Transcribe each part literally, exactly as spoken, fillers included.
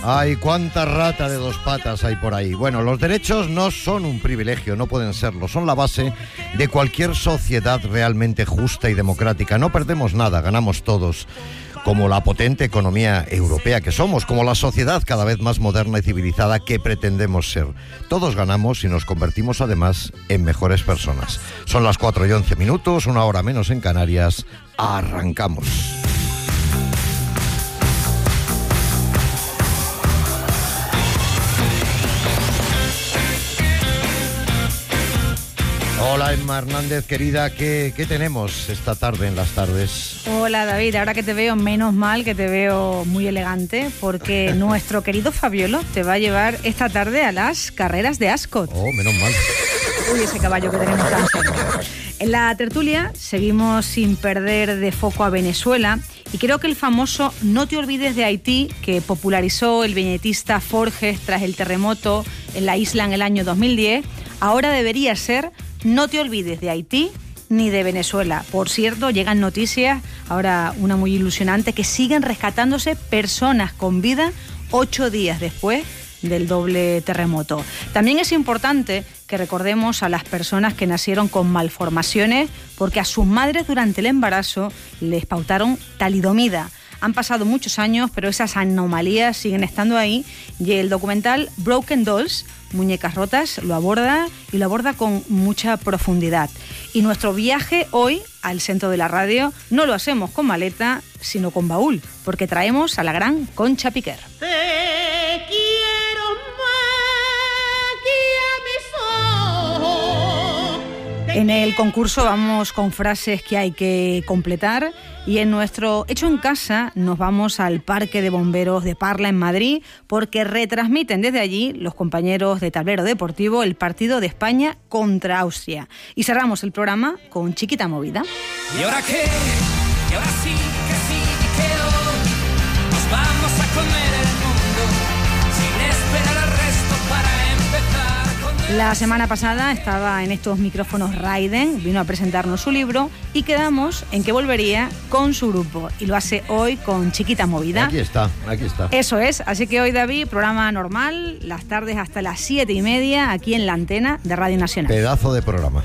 Ay, cuánta rata de dos patas hay por ahí. Bueno, los derechos no son un privilegio, no pueden serlo. Son la base de cualquier sociedad realmente justa y democrática. No perdemos nada, ganamos todos. Como la potente economía europea que somos, como la sociedad cada vez más moderna y civilizada que pretendemos ser. Todos ganamos y nos convertimos además en mejores personas. Son las cuatro y once minutos, una hora menos en Canarias. Arrancamos. Hola Emma Hernández, querida, ¿qué, ¿qué tenemos esta tarde en las tardes? Hola David, ahora que te veo, menos mal que te veo muy elegante, porque nuestro querido Fabiolo te va a llevar esta tarde a las carreras de Ascot. Oh, menos mal. Uy, ese caballo que tenemos tan cerca. En la tertulia seguimos sin perder de foco a Venezuela y creo que el famoso No te olvides de Haití, que popularizó el viñetista Forges tras el terremoto en la isla en el año dos mil diez, ahora debería ser No te olvides de Haití ni de Venezuela. Por cierto, llegan noticias, ahora una muy ilusionante, que siguen rescatándose personas con vida ocho días después del doble terremoto. También es importante que recordemos a las personas que nacieron con malformaciones, porque a sus madres durante el embarazo les pautaron talidomida. Han pasado muchos años, pero esas anomalías siguen estando ahí, y el documental Broken Dolls, Muñecas Rotas, lo aborda y lo aborda con mucha profundidad. Y nuestro viaje hoy al centro de la radio no lo hacemos con maleta, sino con baúl, porque traemos a la gran Concha Piquer. Te quiero más que a mis ojos. En el concurso vamos con frases que hay que completar, y en nuestro Hecho en Casa nos vamos al Parque de Bomberos de Parla en Madrid, porque retransmiten desde allí los compañeros de Tablero Deportivo el partido de España contra Austria. Y cerramos el programa con Chiquita Movida. ¿Y ahora qué? ¿Y ahora sí, que sí, que hoy nos vamos a comer el mundo sin esperar al resto para empezar con el... La semana pasada estaba en estos micrófonos Raiden, vino a presentarnos su libro y quedamos en que volvería con su grupo, y lo hace hoy con Chiquita Movida. Aquí está, aquí está. Eso es, así que hoy, David, programa normal, las tardes hasta las siete y media aquí en la antena de Radio Nacional. Pedazo de programa.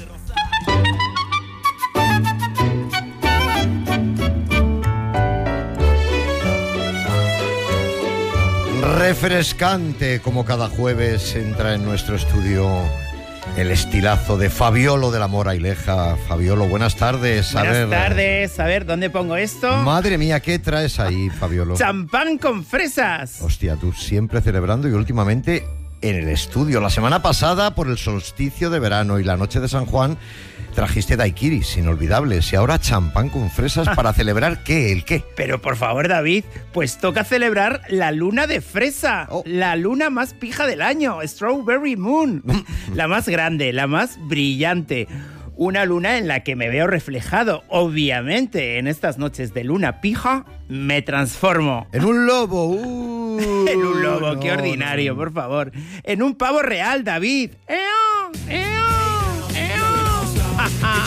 Refrescante, como cada jueves entra en nuestro estudio el estilazo de Fabiolo de la Mora y Leja. Fabiolo, buenas tardes. A Buenas ver, tardes. A ver, ¿dónde pongo esto? Madre mía, ¿qué traes ahí, Fabiolo? ¡Champán con fresas! Hostia, tú siempre celebrando y últimamente en el estudio. La semana pasada, por el solsticio de verano y la noche de San Juan, trajiste daiquiris inolvidables, y ahora champán con fresas para celebrar ¿qué? ¿El qué? Pero por favor, David, pues toca celebrar la luna de fresa, Oh. la luna más pija del año, Strawberry Moon, la más grande, la más brillante. Una luna en la que me veo reflejado, obviamente. En estas noches de luna pija, me transformo. En un lobo. Uh, En un lobo, no, qué ordinario, no. por favor. En un pavo real, David. ¡Eo! ¡Eo! ¡Eo! ¡Ja, ja!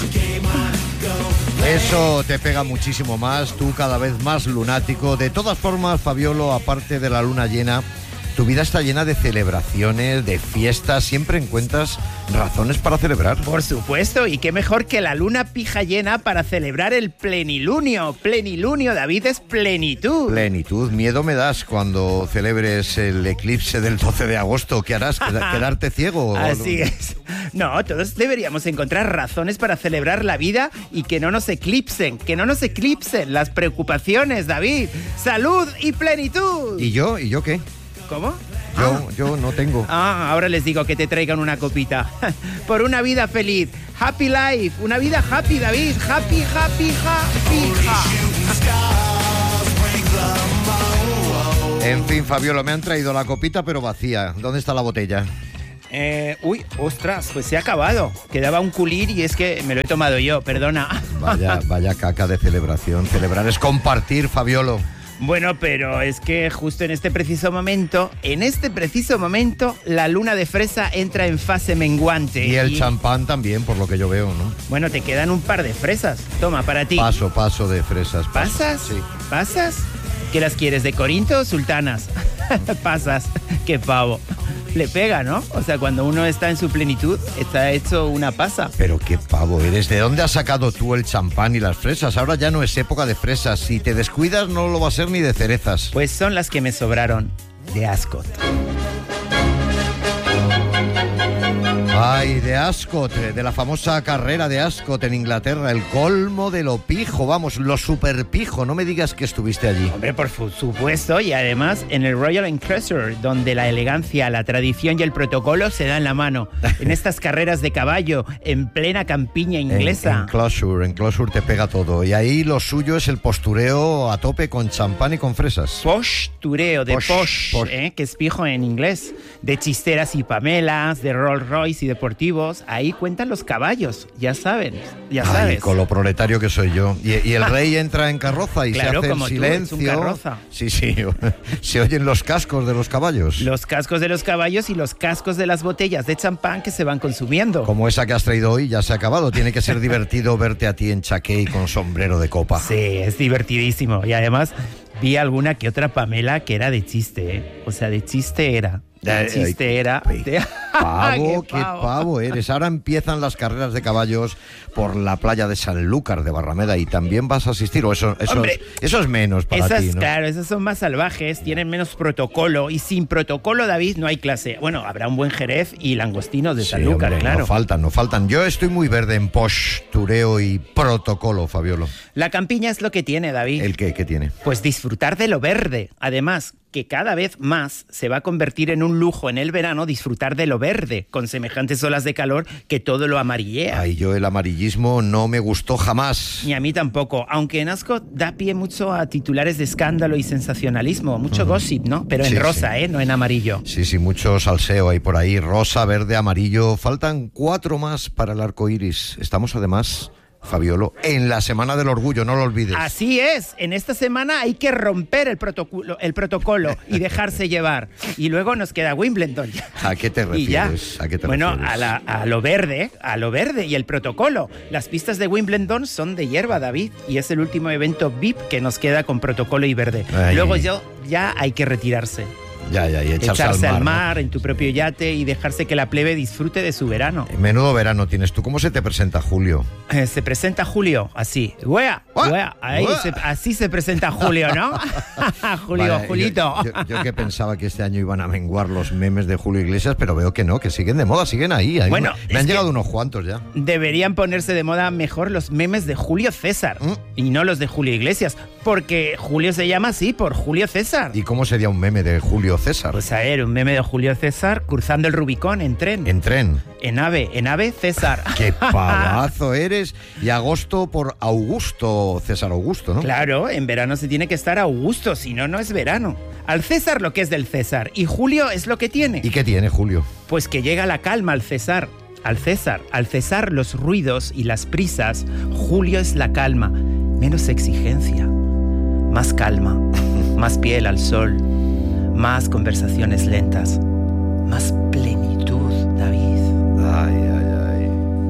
Eso te pega muchísimo más, tú cada vez más lunático. De todas formas, Fabiolo, aparte de la luna llena, tu vida está llena de celebraciones, de fiestas, siempre encuentras razones para celebrar. Por supuesto, y qué mejor que la luna pija llena para celebrar el plenilunio. Plenilunio, David, es plenitud. Plenitud, miedo me das cuando celebres el eclipse del doce de agosto. ¿Qué harás? ¿Queda- ¿Quedarte ciego? Así es. No, todos deberíamos encontrar razones para celebrar la vida y que no nos eclipsen, que no nos eclipsen las preocupaciones, David. Salud y plenitud. ¿Y yo? ¿Y yo qué? ¿Cómo? Yo, yo no tengo. Ah, ahora les digo que te traigan una copita. Por una vida feliz. Happy life. Una vida happy, David. Happy, happy, happy. En fin, Fabiolo, me han traído la copita pero vacía. ¿Dónde está la botella? Eh, uy, ostras, pues se ha acabado. Quedaba un culir y es que me lo he tomado yo, perdona. Vaya, vaya caca de celebración. Celebrar es compartir, Fabiolo. Bueno, pero es que justo en este preciso momento, en este preciso momento, la luna de fresa entra en fase menguante. Y el champán también, por lo que yo veo, ¿no? Bueno, te quedan un par de fresas. Toma, para ti. Paso, paso de fresas. paso. ¿Pasas? Sí. ¿Pasas? ¿Qué las quieres, de Corinto o sultanas? pasas, qué pavo. Le pega, ¿no? O sea, cuando uno está en su plenitud, está hecho una pasa. Pero qué pavo eres. ¿De dónde has sacado tú el champán y las fresas? Ahora ya no es época de fresas. Si te descuidas, no lo va a ser ni de cerezas. Pues son las que me sobraron de Ascot. Ay, de Ascot, de la famosa carrera de Ascot en Inglaterra, el colmo de lo pijo, vamos, lo super pijo, no me digas que estuviste allí. Hombre, por supuesto, y además en el Royal Enclosure, donde la elegancia, la tradición y el protocolo se dan la mano. En estas carreras de caballo, en plena campiña inglesa. En Enclosure, Enclosure te pega todo, y ahí lo suyo es el postureo a tope con champán y con fresas. Postureo, de Posh, posh, posh. ¿eh? Que es pijo en inglés. De chisteras y pamelas, de Rolls Royce y deportivos, ahí cuentan los caballos, ya saben, ya Ay, sabes. con lo proletario que soy yo. Y, y el rey entra en carroza y Claro, se hace como el tú, silencio. es un carroza. Sí, sí, se oyen los cascos de los caballos. Los cascos de los caballos y los cascos de las botellas de champán que se van consumiendo. Como esa que has traído hoy, ya se ha acabado. Tiene que ser divertido verte a ti en chaqué y con sombrero de copa. Sí, es divertidísimo. Y además vi alguna que otra Pamela que era de chiste, ¿eh? O sea, de chiste era. De chiste era. De... Pavo, ¡Qué qué pavo! pavo eres. Ahora empiezan las carreras de caballos por la playa de Sanlúcar de Barrameda y también vas a asistir. O eso, eso, Hombre, es, eso es menos para esas, ti, ¿no? claro, esas son más salvajes, tienen menos protocolo y sin protocolo, David, no hay clase. Bueno, habrá un buen jerez y langostinos de Sí, Sanlúcar, hombre, claro. No faltan, no faltan. Yo estoy muy verde en postureo y protocolo, Fabiolo. La campiña es lo que tiene, David. ¿El qué? ¿Qué tiene? Pues disfrutar de lo verde. Además, que cada vez más se va a convertir en un lujo en el verano disfrutar de lo verde, con semejantes olas de calor que todo lo amarillea. Ay, yo el amarillismo no me gustó jamás. Ni a mí tampoco, aunque en Ascot da pie mucho a titulares de escándalo y sensacionalismo, mucho gossip, ¿no? Pero en Sí, rosa, sí. ¿eh? No en amarillo. Sí, sí, mucho salseo hay por ahí. Rosa, verde, amarillo. Faltan cuatro más para el arco iris. Estamos además, Fabiolo, en la Semana del Orgullo, no lo olvides. Así es, en esta semana hay que romper el protocolo, el protocolo y dejarse llevar. Y luego nos queda Wimbledon. ¿A qué te Y ya. refieres? ¿A qué te bueno, refieres? a, la- a lo verde, a lo verde y el protocolo. Las pistas de Wimbledon son de hierba, David, y es el último evento V I P que nos queda con protocolo y verde. Ay. Luego yo, ya hay que retirarse. Ya, ya, y echarse, Echarse al al mar. mar, en tu propio yate y dejarse que la plebe disfrute de su verano. ¿no? Menudo verano tienes tú. ¿Cómo se te presenta Julio? Eh, se presenta Julio, así. Wea, Uah, wea, ahí uah. se- así se presenta Julio, ¿no? Julio, Vale, yo- Julito. Yo, yo que pensaba que este año iban a menguar los memes de Julio Iglesias, pero veo que no, que siguen de moda, siguen ahí. ahí Bueno, me, me han es que- llegado unos cuantos ya. Deberían ponerse de moda mejor los memes de Julio César ¿Mm? y no los de Julio Iglesias, porque Julio se llama así por Julio César. ¿Y cómo sería un meme de Julio César? Pues a ver, un meme de Julio César cruzando el Rubicón en tren, en, En tren. ave, en ave César. ¡Qué pavazo eres! Y agosto por Augusto, César Augusto, ¿no? Claro, en verano se tiene que estar a Augusto, si no, no es verano. Al César lo que es del César y Julio es lo que tiene. ¿Y qué tiene Julio? Pues que llega la calma al César. Al César, al cesar los ruidos y las prisas, Julio es la calma, menos exigencia, más calma, más piel al sol, más conversaciones lentas, más plenitud, David. Ay, ay, ay.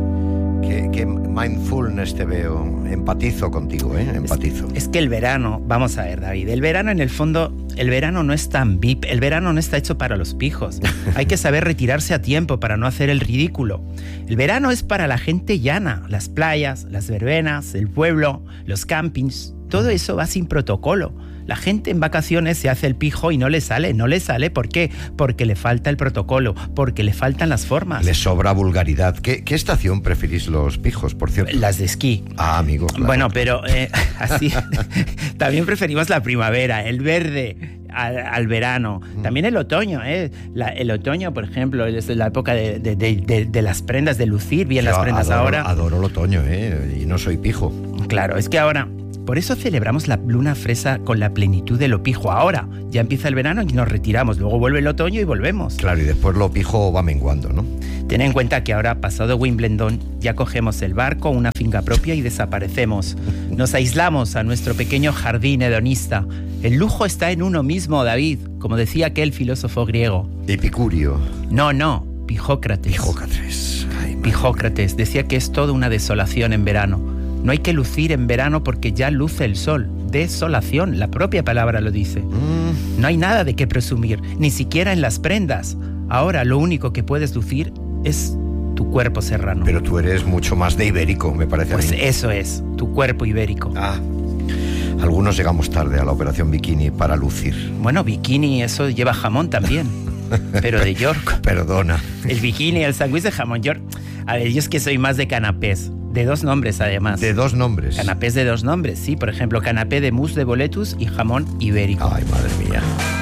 Qué, qué mindfulness te veo. Empatizo contigo, ¿eh? Empatizo. Es que el verano, vamos a ver, David, el verano en el fondo, el verano no es tan V I P, el verano no está hecho para los pijos. Hay que saber retirarse a tiempo para no hacer el ridículo. El verano es para la gente llana, las playas, las verbenas, el pueblo, los campings, todo eso va sin protocolo. La gente en vacaciones se hace el pijo y no le sale, no le sale. ¿Por qué? Porque le falta el protocolo, porque le faltan las formas. Le sobra vulgaridad. ¿Qué, qué estación preferís los pijos, por cierto? Las de esquí. Ah, amigo. claro. Bueno, pero eh, así también preferimos la primavera, el verde al, al verano, también el otoño, ¿eh? La- el otoño, por ejemplo, es la época de, de- de- de- de las prendas, de lucir bien Yo las prendas adoro, ahora. Adoro el otoño, ¿eh? Y no soy pijo. Claro, es que ahora, por eso celebramos la luna fresa con la plenitud de lo pijo. Ahora ya empieza el verano y nos retiramos, luego vuelve el otoño y volvemos. Claro, y después lo pijo va menguando, ¿no? Ten en cuenta que ahora, pasado Wimbledon, ya cogemos el barco, una finca propia y desaparecemos. Nos aislamos a nuestro pequeño jardín hedonista. El lujo está en uno mismo, David, como decía aquel filósofo griego. Epicurio. No, no, Pijócrates. Pijócatres. Ay, madre. Pijócrates decía que es toda una desolación en verano. No hay que lucir en verano porque ya luce el sol. Desolación, la propia palabra lo dice. Mm, No hay nada de qué presumir, ni siquiera en las prendas. Ahora lo único que puedes lucir es tu cuerpo serrano. Pero tú eres mucho más de ibérico, me parece Pues a mí. eso es, tu cuerpo ibérico. Ah, algunos llegamos tarde a la operación bikini para lucir. Bueno, bikini, eso lleva jamón también, pero de York. Perdona. El bikini, el sándwich de jamón York. A ver, yo es que soy más de canapés, de dos nombres además. De dos nombres. Canapés de dos nombres, sí. Por ejemplo, canapé de mousse de boletus y jamón ibérico. Ay, madre mía.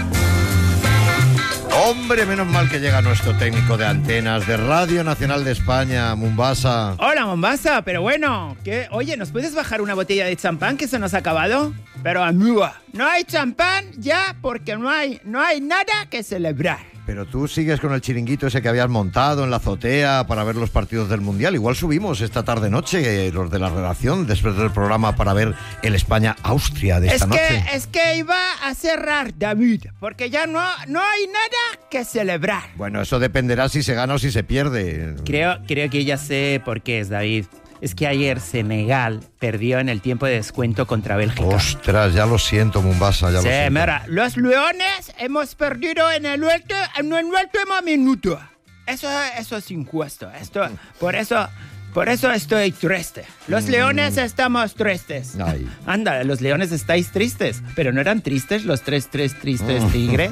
Hombre, menos mal que llega nuestro técnico de antenas de Radio Nacional de España, Mombasa. Hola, Mombasa, pero bueno, ¿qué? Oye, ¿nos puedes bajar una botella de champán que se nos ha acabado? Pero amiga, no hay champán ya porque no hay, no hay nada que celebrar. Pero tú sigues con el chiringuito ese que habías montado en la azotea para ver los partidos del Mundial. Igual subimos esta tarde-noche, eh, los de la redacción, después del programa, para ver el España-Austria de esta es noche. que, es que iba a cerrar, David, porque ya no, no hay nada que celebrar. Bueno, eso dependerá si se gana o si se pierde. Creo, creo que ya sé por qué es, David. Es que ayer Senegal perdió en el tiempo de descuento contra Bélgica. Ostras, ya lo siento, Mombasa, ya Sí, lo siento. mira, los Leones hemos perdido en el, ulti- en el último minuto. Eso, eso es injusto. Esto, por eso, por eso estoy triste. Los Leones estamos tristes. Ay. Anda, los Leones estáis tristes. Pero ¿no eran tristes los tres, tres tristes tigres?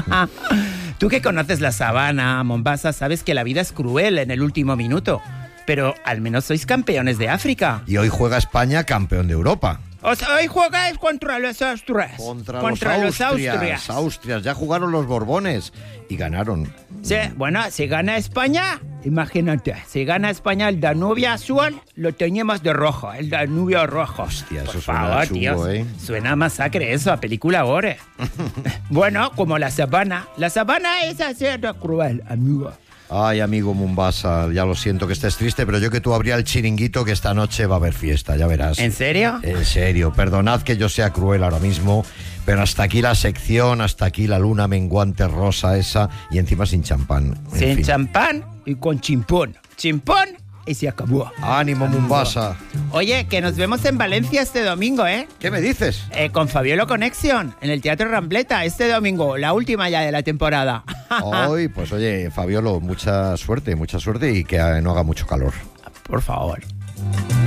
Tú que conoces la sabana, Mombasa, sabes que la vida es cruel en el último minuto. Pero al menos sois campeones de África. Y hoy juega España campeón de Europa. O sea, hoy jugáis contra los Austrias. Contra, contra los, los Austrias, Austrias. Austrias. Ya jugaron los Borbones y ganaron. Sí, bueno, si gana España, imagínate, si gana España el Danubio azul, lo teníamos de rojo, el Danubio rojo. Hostia, Por eso suena favor, chungo, tío, ¿eh? Suena a masacre eso, a película gore. Bueno, como la sabana. La sabana es así de cruel, amigo. Ay, amigo Mombasa, ya lo siento que estés triste, pero yo que tú abría el chiringuito que esta noche va a haber fiesta, ya verás. ¿En serio? En serio, perdonad que yo sea cruel ahora mismo, pero hasta aquí la sección, hasta aquí la luna menguante rosa esa y encima sin champán. En Sin fin. champán y con chimpón. Chimpón y se acabó. Ánimo, Mombasa. Oye, que nos vemos en Valencia este domingo, ¿eh? ¿Qué me dices? Eh, con Fabiolo Connection, en el Teatro Rambleta, este domingo, la última ya de la temporada. Hoy, pues oye, Fabiolo, mucha suerte, mucha suerte y que eh, no haga mucho calor. Por favor.